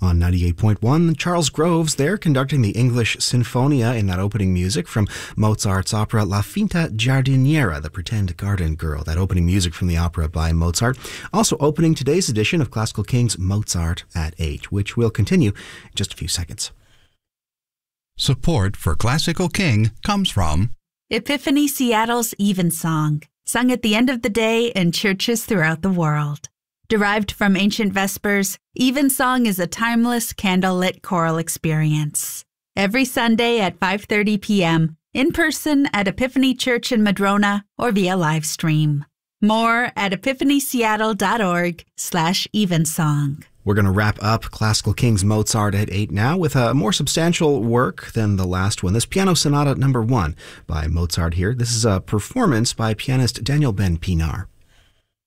On 98.1, Charles Groves there conducting the English Sinfonia in that opening music from Mozart's opera La Finta Giardiniera, the Pretend Garden Girl, that opening music from the opera by Mozart. Also opening today's edition of Classical King's Mozart at 8, which will continue in just a few seconds. Support for Classical King comes from Epiphany Seattle's Evensong, sung at the end of the day in churches throughout the world. Derived from ancient Vespers, Evensong is a timeless candlelit choral experience. Every Sunday at 5:30 p.m., in person at Epiphany Church in Madrona or via live stream. More at epiphanyseattle.org/Evensong. We're going to wrap up Classical King's Mozart at 8 now with a more substantial work than the last one. This Piano Sonata No. 1 by Mozart here. This is a performance by pianist Daniel Ben Pinar.